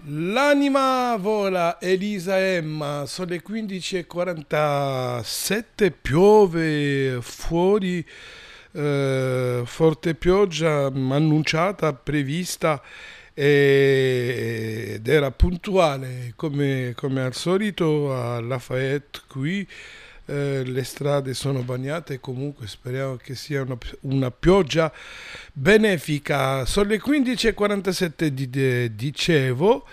L'anima vola, Elisa Emma, sono le 15:47, piove fuori, forte pioggia annunciata, prevista ed era puntuale come al solito a Lafayette qui. Le strade sono bagnate, comunque speriamo che sia una pioggia benefica. Sono le 15:47 dicevo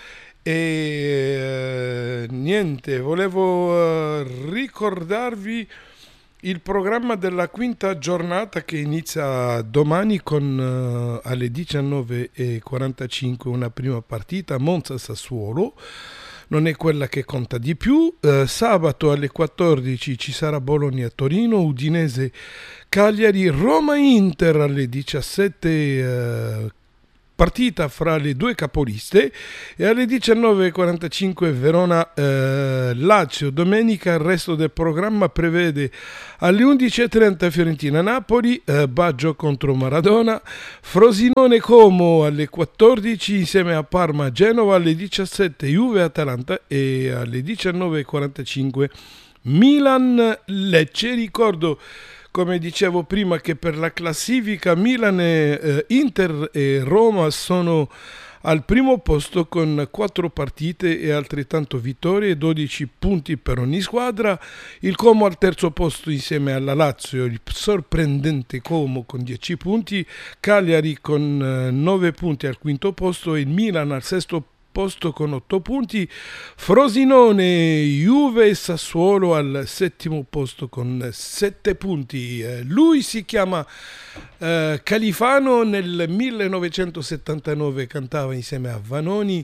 e niente, volevo ricordarvi il programma della quinta giornata che inizia domani con alle 19:45 una prima partita Monza-Sassuolo. Non è quella che conta di più. Sabato alle 14 ci sarà Bologna-Torino, Udinese-Cagliari, Roma-Inter alle 17, partita fra le due capoliste, e alle 19:45 Verona-Lazio. Domenica il resto del programma prevede alle 11:30 Fiorentina-Napoli, Baggio contro Maradona, Frosinone-Como alle 14 insieme a Parma-Genova, alle 17 Juve-Atalanta e alle 19:45 Milan-Lecce. Ricordo, come dicevo prima, che per la classifica Milan, Inter e Roma sono al primo posto con 4 partite e altrettanto vittorie, 12 punti per ogni squadra. Il Como al terzo posto insieme alla Lazio, il sorprendente Como con 10 punti, Cagliari con 9 punti al quinto posto e il Milan al sesto posto con 8 punti, Frosinone, Juve e Sassuolo al settimo posto con 7 punti. Lui si chiama Califano, nel 1979 cantava insieme a Vanoni,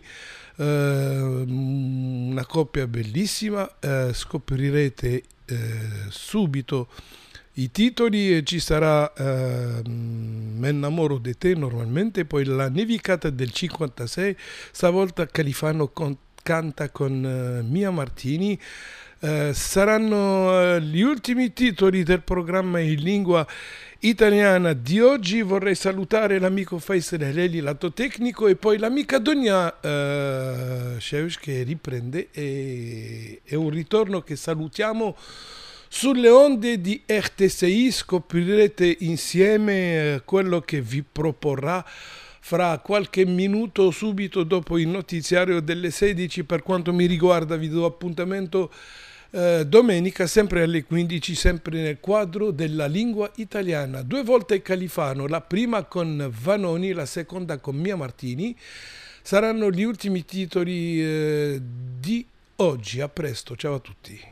una coppia bellissima. Scoprirete subito i titoli e ci sarà Me innamoro di te normalmente, poi La nevicata del 56, stavolta Califano canta con Mia Martini. Saranno gli ultimi titoli del programma in lingua italiana di oggi. Vorrei salutare l'amico Faisal Heleli, lato tecnico, e poi l'amica Donia Shevish che riprende, e un ritorno che salutiamo sulle onde di RTSI. Scoprirete insieme quello che vi proporrà fra qualche minuto, subito dopo il notiziario delle 16. Per quanto mi riguarda vi do appuntamento domenica sempre alle 15, sempre nel quadro della lingua italiana. 2 volte Califano, la prima con Vanoni, la seconda con Mia Martini. Saranno gli ultimi titoli di oggi. A presto, ciao a tutti.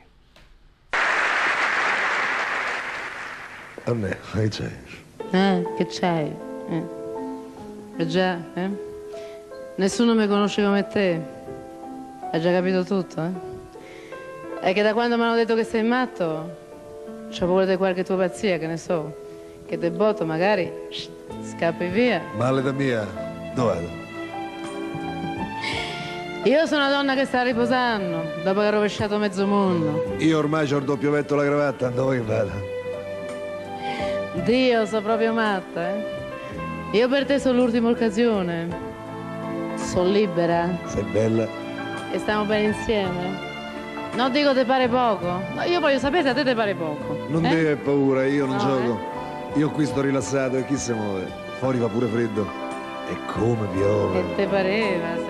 A me, che c'hai? Che c'hai? Già, Nessuno mi conosce come te. Hai già capito tutto, È che da quando mi hanno detto che sei matto, c'ho paura di qualche tua pazzia, che ne so. Che te botto, magari scappi via. Male mia, dove vado? Io sono una donna che sta riposando, dopo che ha rovesciato mezzo mondo. Io ormai c'ho il doppio petto la cravatta, dove che vado? Dio, sono proprio matta, Io per te sono l'ultima occasione. Sono libera. Sei bella. E stiamo bene insieme. Non dico te pare poco. No, io voglio sapere se a te pare poco. Non devi avere paura, io non No, gioco. Io qui sto rilassato e chi si muove? Fuori fa pure freddo. E come piove. Che te pareva,